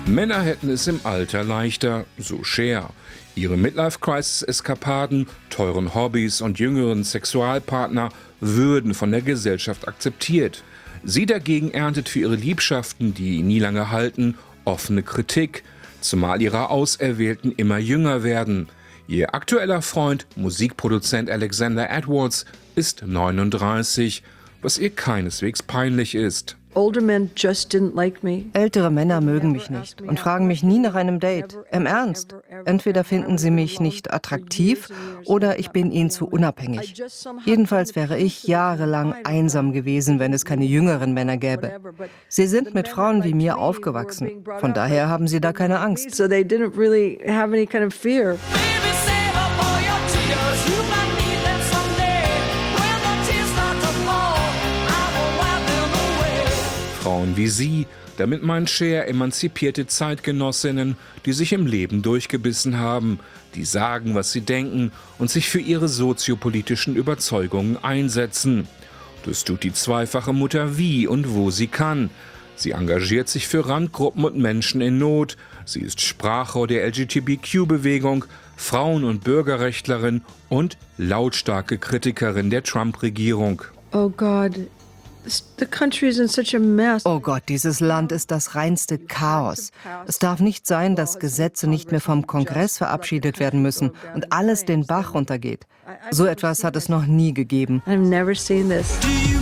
Männer hätten es im Alter leichter, so Cher. Ihre Midlife-Crisis-Eskapaden, teuren Hobbys und jüngeren Sexualpartner würden von der Gesellschaft akzeptiert. Sie dagegen erntet für ihre Liebschaften, die nie lange halten, offene Kritik, zumal ihre Auserwählten immer jünger werden. Ihr aktueller Freund, Musikproduzent Alexander Edwards, ist 39, was ihr keineswegs peinlich ist. Ältere Männer mögen mich nicht und fragen mich nie nach einem Date. Im Ernst. Entweder finden sie mich nicht attraktiv oder ich bin ihnen zu unabhängig. Jedenfalls wäre ich jahrelang einsam gewesen, wenn es keine jüngeren Männer gäbe. Sie sind mit Frauen wie mir aufgewachsen. Von daher haben sie da keine Angst. Frauen wie sie, damit meint Cher emanzipierte Zeitgenossinnen, die sich im Leben durchgebissen haben, die sagen, was sie denken und sich für ihre soziopolitischen Überzeugungen einsetzen. Das tut die zweifache Mutter wie und wo sie kann. Sie engagiert sich für Randgruppen und Menschen in Not. Sie ist Sprachrohr der LGBTQ-Bewegung, Frauen- und Bürgerrechtlerin und lautstarke Kritikerin der Trump-Regierung. Oh Gott, dieses Land ist das reinste Chaos. Es darf nicht sein, dass Gesetze nicht mehr vom Kongress verabschiedet werden müssen und alles den Bach runtergeht. So etwas hat es noch nie gegeben.